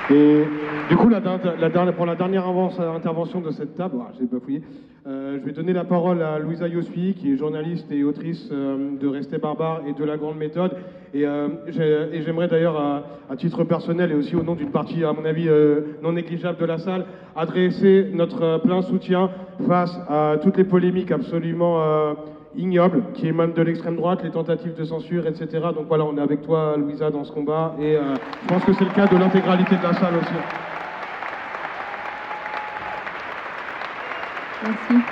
Et du coup, pour la dernière intervention de cette table, j'ai bafouillé, je vais donner la parole à Louisa Yosui, qui est journaliste et autrice de Rester barbare et de La Grande Méthode. Et j'aimerais d'ailleurs, à titre personnel et aussi au nom d'une partie, à mon avis, non négligeable de la salle, adresser notre plein soutien face à toutes les polémiques absolument ignobles qui émanent de l'extrême droite, les tentatives de censure, etc. Donc voilà, on est avec toi, Louisa, dans ce combat. Et je pense que c'est le cas de l'intégralité de la salle aussi. Merci.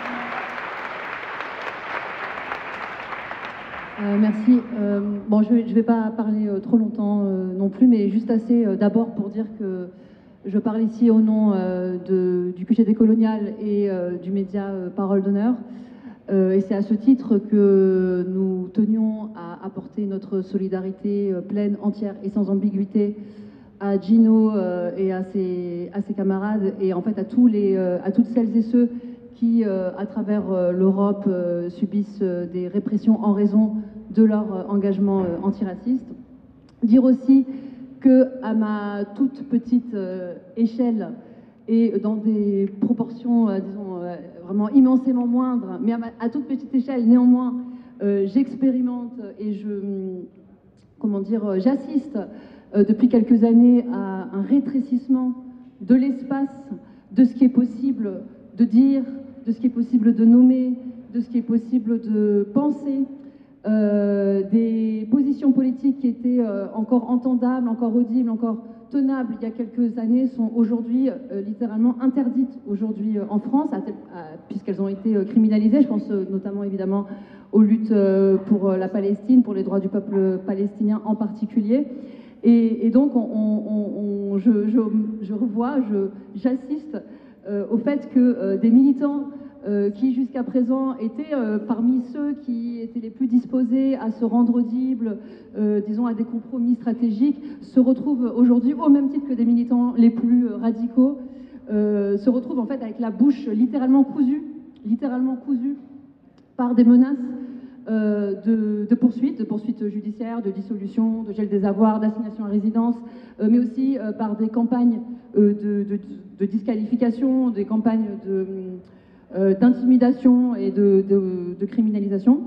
Merci. Bon, je vais pas parler trop longtemps non plus, mais juste assez d'abord pour dire que je parle ici au nom du QG Décolonial et du média Parole d'Honneur. Et c'est à ce titre que nous tenions à apporter notre solidarité pleine, entière et sans ambiguïté à Gino et à ses camarades et en fait à toutes celles et ceux qui, à travers l'Europe, subissent des répressions en raison de leur engagement antiraciste. Dire aussi qu'à ma toute petite échelle et dans des proportions, disons, vraiment immensément moindres, mais à toute petite échelle, néanmoins, j'expérimente et j'assiste depuis quelques années à un rétrécissement de l'espace, de ce qui est possible de dire, de ce qui est possible de nommer, de ce qui est possible de penser. Des positions politiques qui étaient encore entendables, encore audibles, encore tenables il y a quelques années sont aujourd'hui littéralement interdites aujourd'hui en France, puisqu'elles ont été criminalisées. Je pense notamment évidemment aux luttes pour la Palestine, pour les droits du peuple palestinien en particulier. Et donc j'assiste au fait que des militants qui jusqu'à présent étaient parmi ceux qui étaient les plus disposés à se rendre audibles, disons à des compromis stratégiques, se retrouvent aujourd'hui, au même titre que des militants les plus radicaux, se retrouvent en fait avec la bouche littéralement cousue par des menaces de poursuites judiciaires, de dissolution, de gel des avoirs, d'assignation à résidence, mais aussi par des campagnes de disqualification, des campagnes d'intimidation et de criminalisation.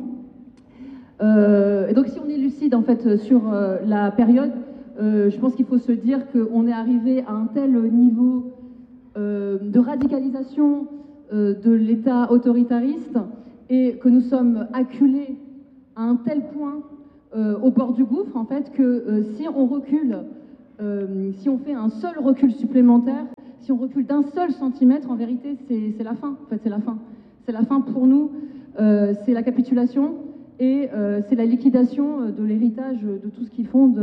Et donc si on est lucide en fait sur la période, je pense qu'il faut se dire qu'on est arrivé à un tel niveau de radicalisation de l'État autoritariste et que nous sommes acculés à un tel point au bord du gouffre en fait que si on recule, si on fait un seul recul supplémentaire, si on recule d'un seul centimètre, en vérité, c'est la fin. En fait, c'est la fin. C'est la fin pour nous. C'est la capitulation et c'est la liquidation de l'héritage de tout ce qui fonde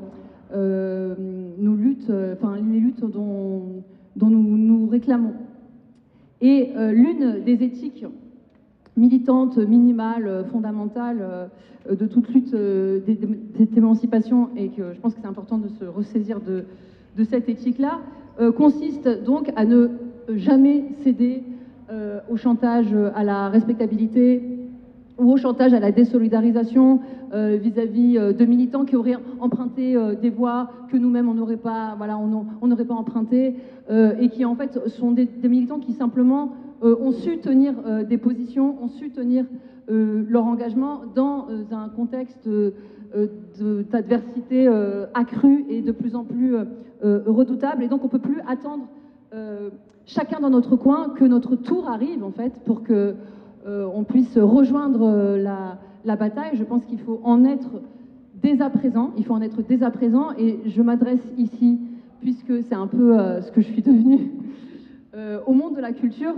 nos luttes, les luttes dont nous réclamons. Et l'une des éthiques militantes, minimales, fondamentales de toute lutte d'émancipation, et que je pense que c'est important de se ressaisir de cette éthique-là, consiste donc à ne jamais céder au chantage à la respectabilité ou au chantage à la désolidarisation vis-à-vis de militants qui auraient emprunté des voies que nous-mêmes on n'aurait pas empruntées et qui en fait sont des militants qui simplement ont su tenir des positions, ont su tenir leur engagement dans un contexte d'adversité accrue et de plus en plus redoutable. Et donc on ne peut plus attendre chacun dans notre coin que notre tour arrive en fait pour que on puisse rejoindre la bataille. Je pense qu'il faut en être dès à présent. Il faut en être dès à présent. Et je m'adresse ici, puisque c'est un peu ce que je suis devenue, au monde de la culture,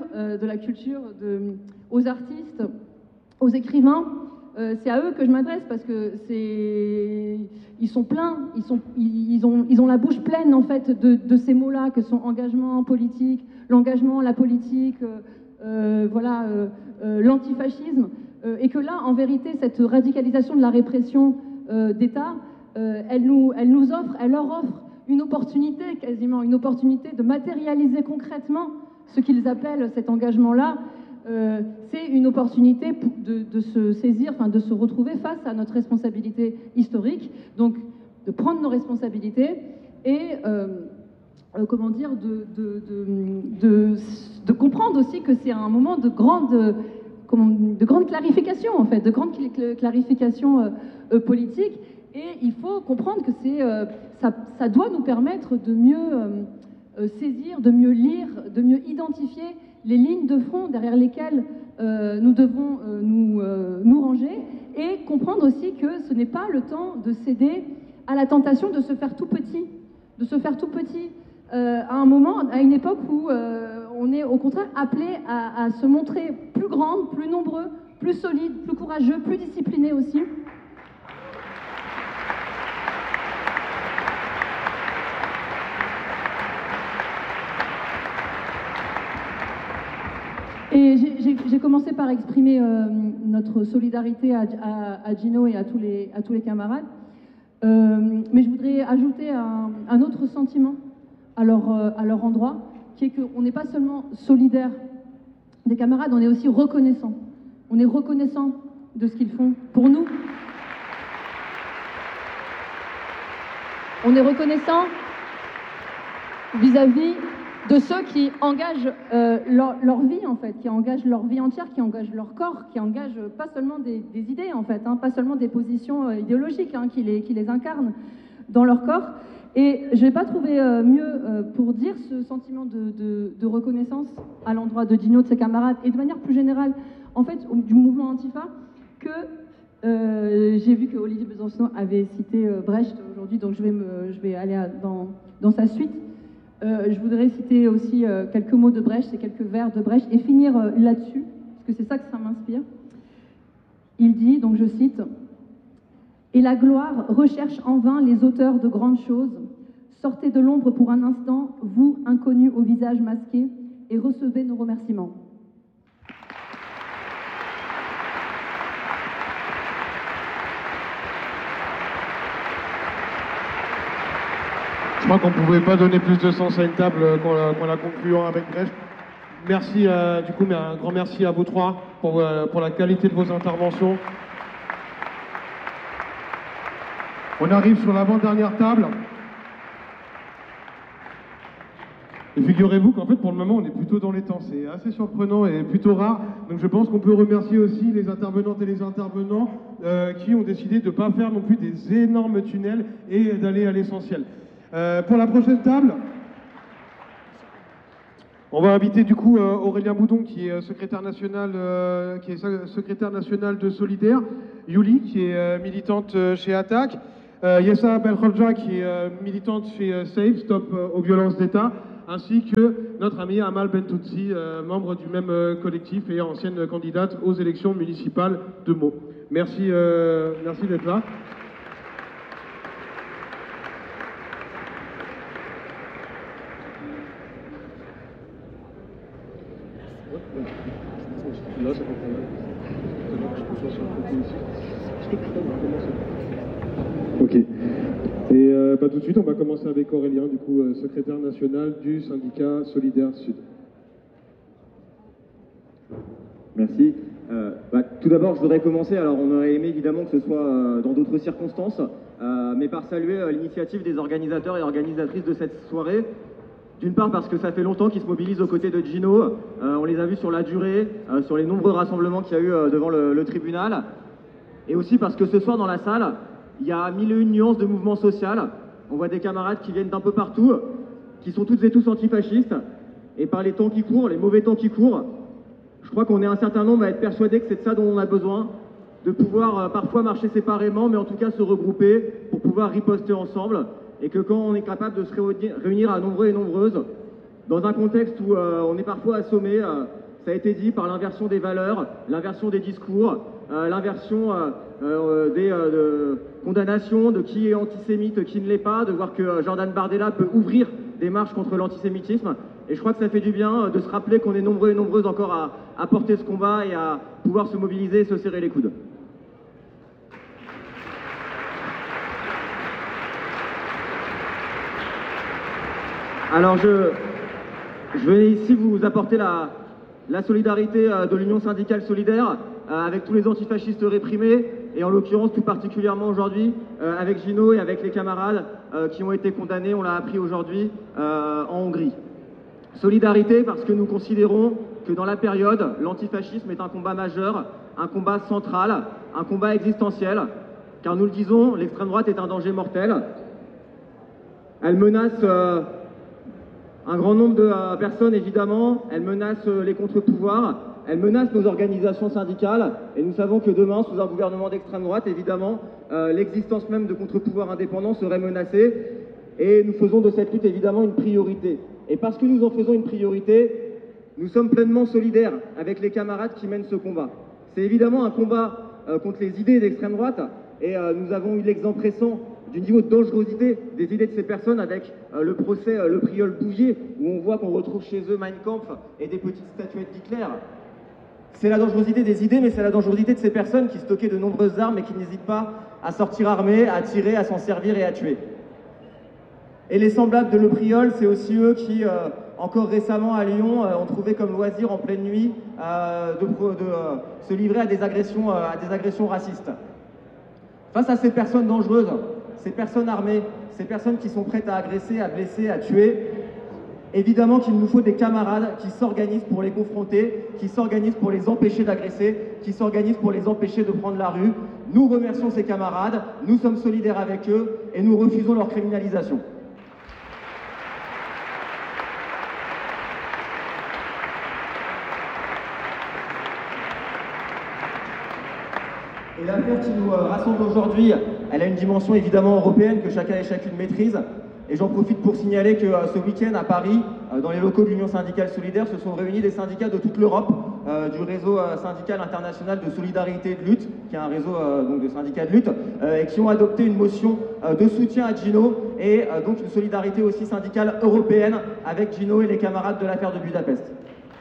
aux artistes, aux écrivains. C'est à eux que je m'adresse parce que ils sont pleins, ils ont la bouche pleine en fait de ces mots-là que sont engagement politique, l'engagement, la politique, l'antifascisme, et que là, en vérité, cette radicalisation de la répression d'État, elle leur offre une opportunité, quasiment une opportunité de matérialiser concrètement ce qu'ils appellent cet engagement-là. C'est une opportunité de se saisir, de se retrouver face à notre responsabilité historique, donc de prendre nos responsabilités et comment dire, de comprendre aussi que c'est un moment de grande clarification, en fait, de grande clarification politique. Et il faut comprendre que ça doit nous permettre de mieux saisir, de mieux lire, de mieux identifier les lignes de front derrière lesquelles nous devons nous ranger, et comprendre aussi que ce n'est pas le temps de céder à la tentation de se faire tout petit, à un moment, à une époque où on est au contraire appelé à se montrer plus grand, plus nombreux, plus solide, plus courageux, plus discipliné aussi. Et j'ai commencé par exprimer notre solidarité à Gino et à tous les camarades. Mais je voudrais ajouter un autre sentiment à leur endroit, qui est qu'on n'est pas seulement solidaire des camarades, on est aussi reconnaissant. On est reconnaissant de ce qu'ils font pour nous. On est reconnaissant vis-à-vis de ceux qui engagent leur vie, en fait, qui engagent leur vie entière, qui engagent leur corps, qui engagent pas seulement des idées, en fait, pas seulement des positions idéologiques, qui les incarnent dans leur corps. Et je n'ai pas trouvé mieux pour dire ce sentiment de reconnaissance à l'endroit de Gino, de ses camarades, et de manière plus générale, en fait, du mouvement Antifa, que j'ai vu que Olivier Besancenot avait cité Brecht aujourd'hui, donc je vais aller dans sa suite. Je voudrais citer aussi quelques mots de Brecht et quelques vers de Brecht et finir là-dessus, parce que c'est ça que ça m'inspire. Il dit, donc je cite, « Et la gloire recherche en vain les auteurs de grandes choses. Sortez de l'ombre pour un instant, vous, inconnus au visage masqué, et recevez nos remerciements. » Je crois qu'on ne pouvait pas donner plus de sens à une table qu'on la concluant avec Brecht. Merci, du coup, mais un grand merci à vous trois pour la qualité de vos interventions. On arrive sur l'avant-dernière table. Et figurez-vous qu'en fait, pour le moment, on est plutôt dans les temps. C'est assez surprenant et plutôt rare. Donc je pense qu'on peut remercier aussi les intervenantes et les intervenants qui ont décidé de ne pas faire non plus des énormes tunnels et d'aller à l'essentiel. Pour la prochaine table, on va inviter du coup Aurélien Boudon, qui est secrétaire national de Solidaire, Yuli, qui est militante chez Attac, Yessa Belkhodja, qui est militante chez Save, Stop aux violences d'État, ainsi que notre ami Amal Bentoutsi, membre du même collectif et ancienne candidate aux élections municipales de Meaux. Merci d'être là. Là, ça peut prendre. Je peux faire sur le côté ici. Est-ce que tu peux commencer ? Ok. Et tout de suite, on va commencer avec Aurélien, du coup, secrétaire national du syndicat Solidaire Sud. Merci. Tout d'abord, je voudrais commencer. Alors, on aurait aimé évidemment que ce soit dans d'autres circonstances, mais par saluer l'initiative des organisateurs et organisatrices de cette soirée. D'une part parce que ça fait longtemps qu'ils se mobilisent aux côtés de Gino, on les a vus sur la durée, sur les nombreux rassemblements qu'il y a eu devant le tribunal, et aussi parce que ce soir dans la salle, il y a 1001 nuances de mouvement social, on voit des camarades qui viennent d'un peu partout, qui sont toutes et tous antifascistes, et par les temps qui courent, les mauvais temps qui courent, je crois qu'on est un certain nombre à être persuadés que c'est de ça dont on a besoin, de pouvoir parfois marcher séparément, mais en tout cas se regrouper pour pouvoir riposter ensemble. Et que quand on est capable de se réunir à nombreux et nombreuses, dans un contexte où on est parfois assommé, ça a été dit, par l'inversion des valeurs, l'inversion des discours, l'inversion des condamnations de qui est antisémite, qui ne l'est pas, de voir que Jordan Bardella peut ouvrir des marches contre l'antisémitisme. Et je crois que ça fait du bien de se rappeler qu'on est nombreux et nombreuses encore à porter ce combat et à pouvoir se mobiliser et se serrer les coudes. Alors je vais ici vous apporter la solidarité de l'Union syndicale solidaire avec tous les antifascistes réprimés, et en l'occurrence tout particulièrement aujourd'hui avec Gino et avec les camarades qui ont été condamnés, on l'a appris aujourd'hui, en Hongrie. Solidarité parce que nous considérons que dans la période, l'antifascisme est un combat majeur, un combat central, un combat existentiel, car nous le disons, l'extrême droite est un danger mortel. Elle menace un grand nombre de personnes, évidemment, elle menace les contre-pouvoirs, elle menace nos organisations syndicales, et nous savons que demain, sous un gouvernement d'extrême droite, évidemment, l'existence même de contre-pouvoirs indépendants serait menacée, et nous faisons de cette lutte, évidemment, une priorité. Et parce que nous en faisons une priorité, nous sommes pleinement solidaires avec les camarades qui mènent ce combat. C'est évidemment un combat contre les idées d'extrême droite, et nous avons eu l'exemple récent du niveau de dangerosité des idées de ces personnes avec le procès Le Priol Bouvier, où on voit qu'on retrouve chez eux Mein Kampf et des petites statuettes d'Hitler. C'est la dangerosité des idées, mais c'est la dangerosité de ces personnes qui stockaient de nombreuses armes et qui n'hésitent pas à sortir armées, à tirer, à s'en servir et à tuer. Et les semblables de Le Priol, c'est aussi eux qui, encore récemment à Lyon, ont trouvé comme loisir en pleine nuit de se livrer à des agressions racistes. Face à ces personnes dangereuses, ces personnes armées, ces personnes qui sont prêtes à agresser, à blesser, à tuer, évidemment qu'il nous faut des camarades qui s'organisent pour les confronter, qui s'organisent pour les empêcher d'agresser, qui s'organisent pour les empêcher de prendre la rue. Nous remercions ces camarades, nous sommes solidaires avec eux et nous refusons leur criminalisation. Et l'affaire qui nous rassemble aujourd'hui, elle a une dimension évidemment européenne que chacun et chacune maîtrise. Et j'en profite pour signaler que ce week-end à Paris, dans les locaux de l'Union syndicale solidaire, se sont réunis des syndicats de toute l'Europe, du réseau syndical international de solidarité et de lutte, qui est un réseau donc de syndicats de lutte, et qui ont adopté une motion de soutien à Gino et donc une solidarité aussi syndicale européenne avec Gino et les camarades de l'affaire de Budapest.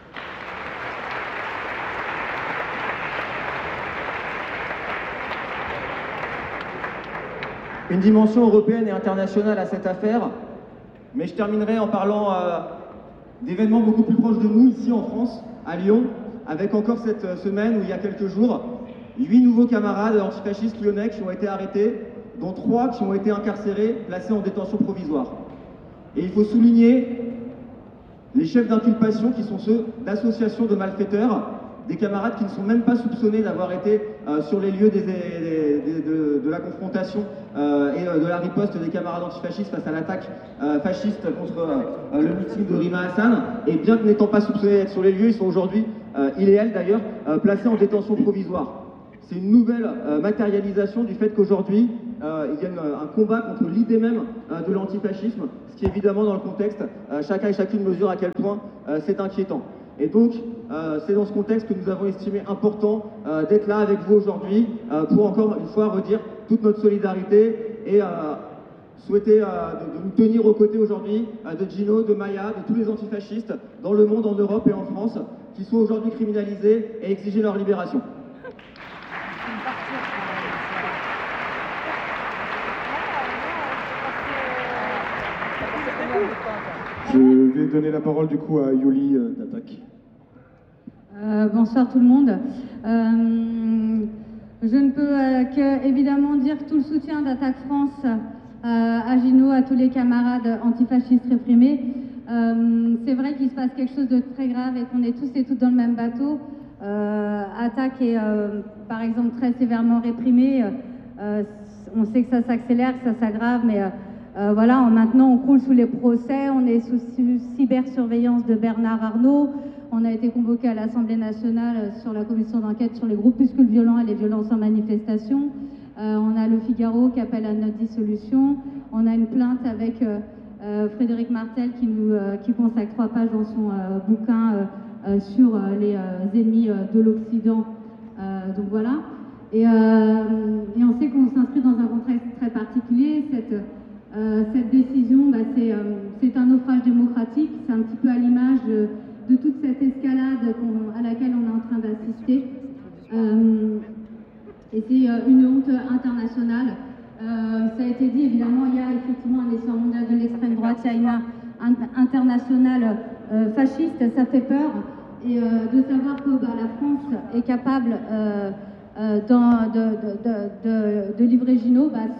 Une dimension européenne et internationale à cette affaire, mais je terminerai en parlant d'événements beaucoup plus proches de nous, ici en France, à Lyon, avec encore cette semaine où il y a quelques jours, 8 nouveaux camarades antifascistes lyonnais qui ont été arrêtés, dont 3 qui ont été incarcérés, placés en détention provisoire. Et il faut souligner les chefs d'inculpation qui sont ceux d'associations de malfaiteurs, des camarades qui ne sont même pas soupçonnés d'avoir été sur les lieux de la confrontation et de la riposte des camarades antifascistes face à l'attaque fasciste contre le meeting de Rima Hassan. Et bien que n'étant pas soupçonnés d'être sur les lieux, ils sont aujourd'hui, il et elle d'ailleurs, placés en détention provisoire. C'est une nouvelle matérialisation du fait qu'aujourd'hui, il y a un combat contre l'idée même de l'antifascisme, ce qui évidemment dans le contexte, chacun et chacune mesure à quel point c'est inquiétant. Et donc, c'est dans ce contexte que nous avons estimé important d'être là avec vous aujourd'hui pour encore une fois redire toute notre solidarité et souhaiter de nous tenir aux côtés aujourd'hui de Gino, de Maya, de tous les antifascistes dans le monde, en Europe et en France, qui sont aujourd'hui criminalisés et exiger leur libération. Je vais donner la parole du coup à Yoli d'Attaque. Bonsoir tout le monde. Je ne peux qu'évidemment dire tout le soutien d'Attaque France à Gino, à tous les camarades antifascistes réprimés. C'est vrai qu'il se passe quelque chose de très grave et qu'on est tous et toutes dans le même bateau. Attaque est par exemple très sévèrement réprimée. On sait que ça s'accélère, que ça s'aggrave, mais voilà, maintenant on croule sous les procès, on est sous cybersurveillance de Bernard Arnault, on a été convoqué à l'Assemblée nationale sur la commission d'enquête sur les groupuscules violents et les violences en manifestation. On a Le Figaro qui appelle à notre dissolution, on a une plainte avec Frédéric Martel qui consacre 3 pages dans son bouquin sur les ennemis de l'Occident. Donc voilà. Et on sait qu'on s'inscrit dans un contexte très particulier. Cette décision, c'est un naufrage démocratique. C'est un petit peu à l'image de toute cette escalade à laquelle on est en train d'assister. Et c'est une honte internationale. Ça a été dit, évidemment, il y a effectivement un essor mondial de l'extrême droite, il y a une internationale fasciste, ça fait peur. Et de savoir que la France est capable de livrer Gino, bah,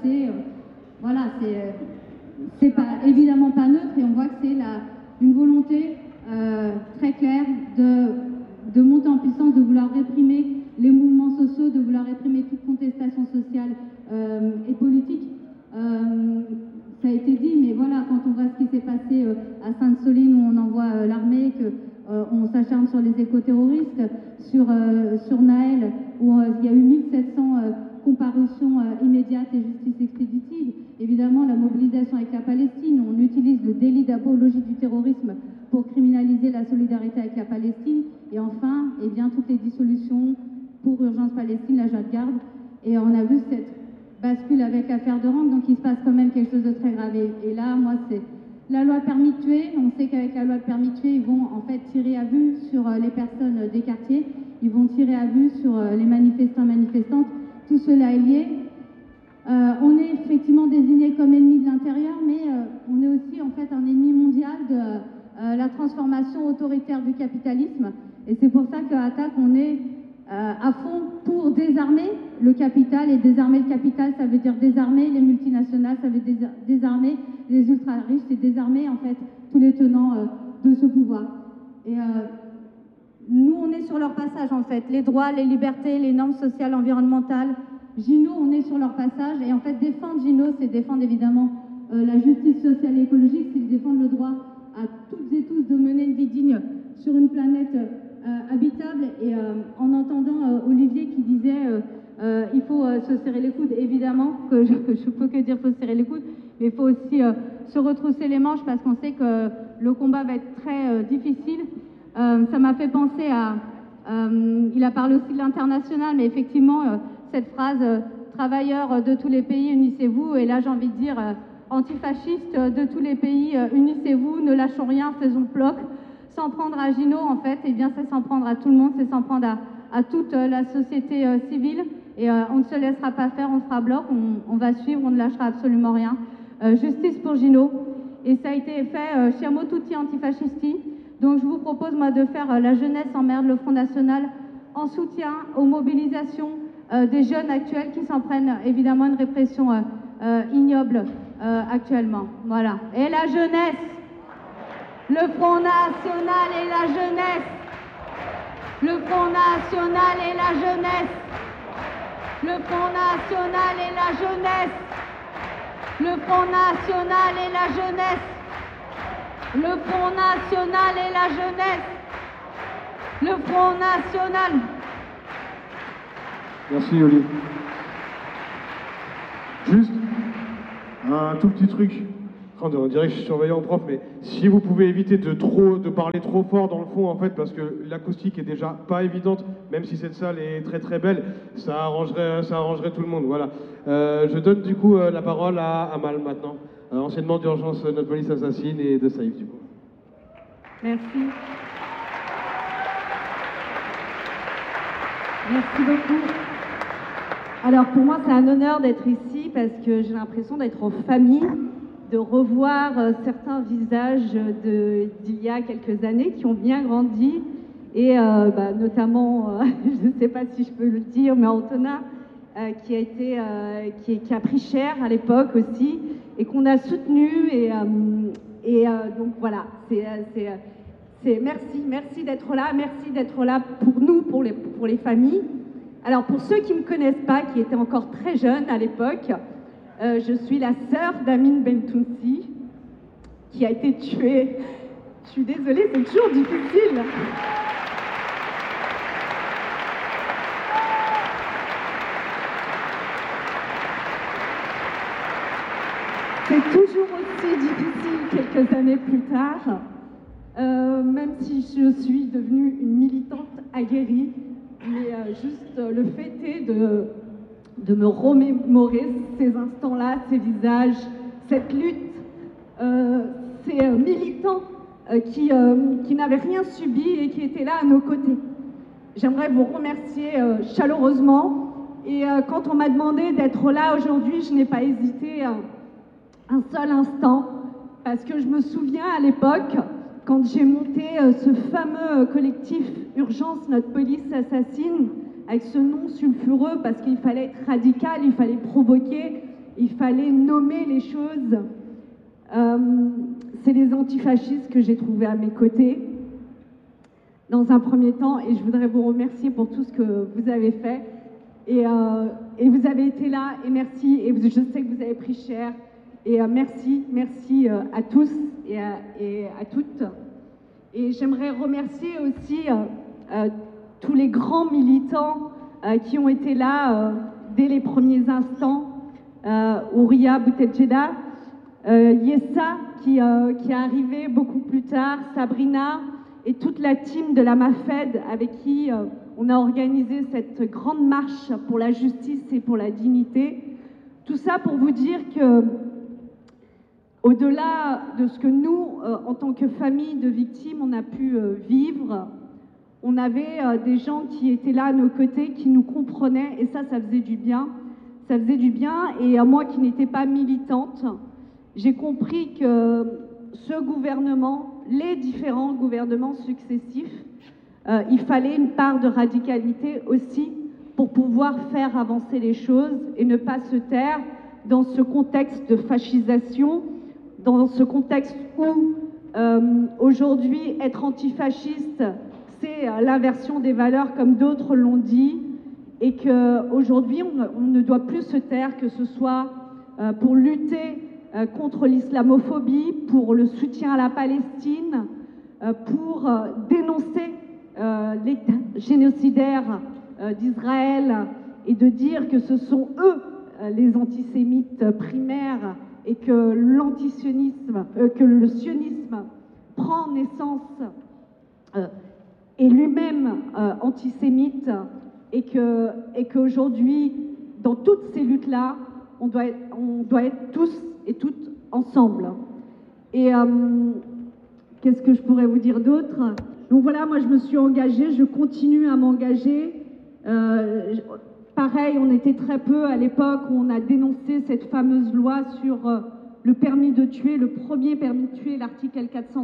c'est pas, évidemment pas neutre, et on voit que c'est une volonté très claire de monter en puissance, de vouloir réprimer les mouvements sociaux, de vouloir réprimer toute contestation sociale et politique. Ça a été dit, mais voilà, quand on voit ce qui s'est passé à Sainte-Soline, où on envoie l'armée, qu'on s'acharne sur les éco-terroristes, sur Naël, où il y a eu 1700 comparutions immédiates et justice expéditive. Évidemment, la mobilisation avec la Palestine, on utilise le délit d'apologie du terrorisme pour criminaliser la solidarité avec la Palestine. Et enfin, eh bien, toutes les dissolutions pour Urgence Palestine, la Jade Garde. Et on a vu cette bascule avec l'affaire de Rangue, donc il se passe quand même quelque chose de très grave. Et là, moi, c'est la loi permis de tuer. On sait qu'avec la loi de permis de tuer, ils vont en fait tirer à vue sur les personnes des quartiers. Ils vont tirer à vue sur les manifestants, manifestantes. Tout cela est lié. On est effectivement désigné comme ennemi de l'intérieur, mais on est aussi en fait un ennemi mondial de la transformation autoritaire du capitalisme. Et c'est pour ça qu'à Attaque, on est à fond pour désarmer le capital. Et désarmer le capital, ça veut dire désarmer les multinationales, ça veut dire désarmer les ultra-riches, c'est désarmer en fait tous les tenants de ce pouvoir. Et nous, on est sur leur passage en fait. Les droits, les libertés, les normes sociales, environnementales. Gino, on est sur leur passage. Et en fait, défendre Gino, c'est défendre évidemment la justice sociale et écologique, c'est défendre le droit à toutes et tous de mener une vie digne sur une planète habitable. Et en entendant Olivier qui disait il faut se serrer les coudes, évidemment que je peux que dire faut se serrer les coudes, mais il faut aussi se retrousser les manches parce qu'on sait que le combat va être très difficile. Ça m'a fait penser à il a parlé aussi de l'international, mais effectivement cette phrase travailleurs de tous les pays, unissez-vous, et là j'ai envie de dire antifascistes de tous les pays, unissez-vous, ne lâchons rien, faisons bloc. S'en prendre à Gino, en fait, eh bien, c'est s'en prendre à tout le monde, c'est s'en prendre à toute la société civile, et on ne se laissera pas faire, on fera bloc, on va suivre, on ne lâchera absolument rien. Justice pour Gino, et ça a été fait Chiamo Tutti Antifascisti. Donc je vous propose, moi, de faire La jeunesse emmerde le Front National en soutien aux mobilisations des jeunes actuels qui s'en prennent évidemment une répression ignoble actuellement. Voilà. Et la jeunesse, le Front National et la jeunesse, le Front National et la jeunesse, le Front National et la jeunesse, le Front National et la jeunesse, le Front National et la jeunesse, le Front National. Merci Olivier. Juste un tout petit truc. On dirait que je suis surveillant prof, mais si vous pouvez éviter de parler trop fort dans le fond, en fait, parce que l'acoustique est déjà pas évidente, même si cette salle est très très belle, ça arrangerait tout le monde. Voilà. Je donne du coup la parole à Amal maintenant, anciennement d'Urgence Notre Police Assassine et de Saïf du coup. Merci. Merci beaucoup. Alors pour moi, c'est un honneur d'être ici parce que j'ai l'impression d'être en famille, de revoir certains visages d'il y a quelques années qui ont bien grandi et notamment, je ne sais pas si je peux le dire, mais Antonin qui a pris cher à l'époque aussi et qu'on a soutenu donc voilà, merci d'être là pour nous, pour les familles. Alors pour ceux qui ne me connaissent pas, qui étaient encore très jeunes à l'époque, je suis la sœur d'Amin Bentounsi, qui a été tuée. Je suis désolée, c'est toujours difficile. C'est toujours aussi difficile quelques années plus tard, même si je suis devenue une militante aguerrie, mais juste le fait est de me remémorer ces instants-là, ces visages, cette lutte, ces militants qui n'avaient rien subi et qui étaient là à nos côtés. J'aimerais vous remercier chaleureusement et quand on m'a demandé d'être là aujourd'hui, je n'ai pas hésité un seul instant parce que je me souviens à l'époque, quand j'ai monté ce fameux collectif Urgence Notre Police Assassine avec ce nom sulfureux parce qu'il fallait être radical, il fallait provoquer, il fallait nommer les choses. C'est les antifascistes que j'ai trouvés à mes côtés dans un premier temps, et je voudrais vous remercier pour tout ce que vous avez fait. Et vous avez été là, et merci, et je sais que vous avez pris cher, et merci à tous et à toutes. Et j'aimerais remercier aussi tous les grands militants qui ont été là dès les premiers instants, Ouria Bouteljeddah, Yessa qui est arrivé beaucoup plus tard, Sabrina et toute la team de la MAFED avec qui on a organisé cette grande marche pour la justice et pour la dignité. Tout ça pour vous dire que, au-delà de ce que nous, en tant que famille de victimes, on a pu vivre, on avait des gens qui étaient là à nos côtés, qui nous comprenaient, et ça faisait du bien. Ça faisait du bien, et moi qui n'étais pas militante, j'ai compris que ce gouvernement, les différents gouvernements successifs, il fallait une part de radicalité aussi pour pouvoir faire avancer les choses et ne pas se taire dans ce contexte de fascisation, dans ce contexte où aujourd'hui être antifasciste, c'est l'inversion des valeurs comme d'autres l'ont dit, et qu'aujourd'hui on ne doit plus se taire, que ce soit pour lutter contre l'islamophobie, pour le soutien à la Palestine, pour dénoncer l'État génocidaire d'Israël et de dire que ce sont eux les antisémites primaires et que l'antisionisme, que le sionisme prend naissance est lui-même antisémite, et qu'aujourd'hui, dans toutes ces luttes-là, on doit être tous et toutes ensemble. Et qu'est-ce que je pourrais vous dire d'autre? Donc voilà, moi je me suis engagée, je continue à m'engager. Pareil, on était très peu à l'époque où on a dénoncé cette fameuse loi sur le permis de tuer, le premier permis de tuer, l'article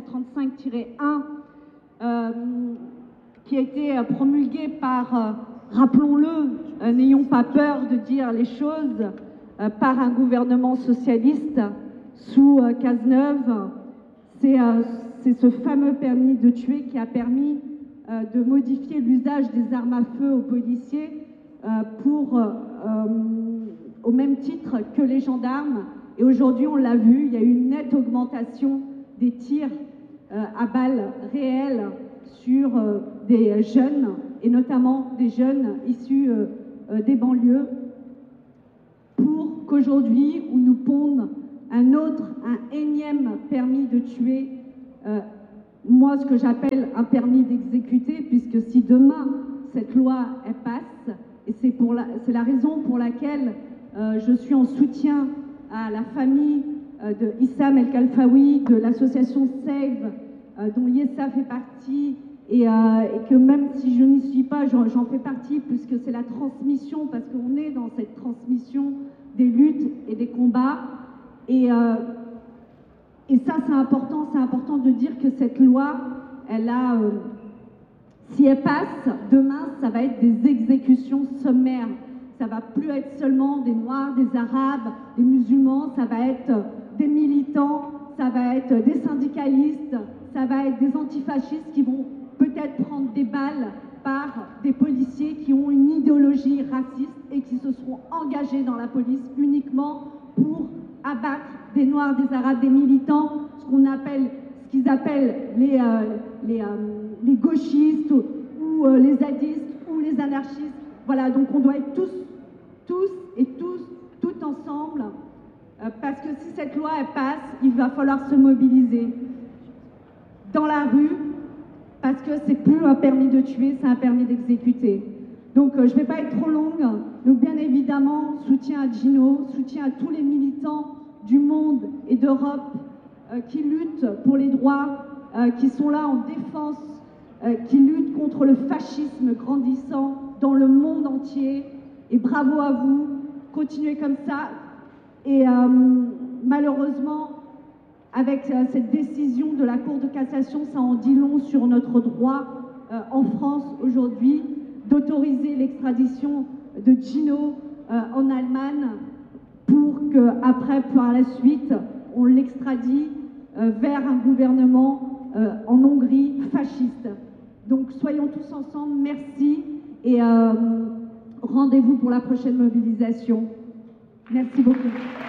435-1, qui a été promulgué par, rappelons-le, n'ayons pas peur de dire les choses, par un gouvernement socialiste sous Cazeneuve. C'est ce fameux permis de tuer qui a permis de modifier l'usage des armes à feu aux policiers au même titre que les gendarmes. Et aujourd'hui, on l'a vu, il y a eu une nette augmentation des tirs à balles réelles sur des jeunes, et notamment des jeunes issus des banlieues, pour qu'aujourd'hui, on nous ponde un énième permis de tuer, moi ce que j'appelle un permis d'exécuter, puisque si demain cette loi elle passe, et c'est la raison pour laquelle je suis en soutien à la famille de Issam El Khalfaoui, de l'association Save, dont Yessa fait partie, et que même si je n'y suis pas, j'en fais partie, puisque c'est la transmission, parce qu'on est dans cette transmission des luttes et des combats. Et ça, c'est important de dire que cette loi, si elle passe, demain, ça va être des exécutions sommaires. Ça va plus être seulement des Noirs, des Arabes, des musulmans, ça va être des militants, ça va être des syndicalistes, ça va être des antifascistes qui vont peut-être prendre des balles par des policiers qui ont une idéologie raciste et qui se seront engagés dans la police uniquement pour abattre des Noirs, des Arabes, des militants, ce qu'ils appellent les gauchistes ou les zadistes ou les anarchistes. Voilà, donc on doit être tous ensemble, parce que si cette loi elle passe, il va falloir se mobiliser dans la rue, parce que c'est plus un permis de tuer, c'est un permis d'exécuter. Donc je ne vais pas être trop longue. Donc bien évidemment, soutien à Gino, soutien à tous les militants du monde et d'Europe qui luttent pour les droits, qui sont là en défense, qui luttent contre le fascisme grandissant dans le monde entier. Et bravo à vous, continuez comme ça. Et malheureusement, avec cette décision de la Cour de cassation, ça en dit long sur notre droit en France aujourd'hui. d'autoriser l'extradition de Gino en Allemagne pour qu'après, par la suite, on l'extradie vers un gouvernement en Hongrie fasciste. Donc soyons tous ensemble, merci et rendez-vous pour la prochaine mobilisation. Merci beaucoup.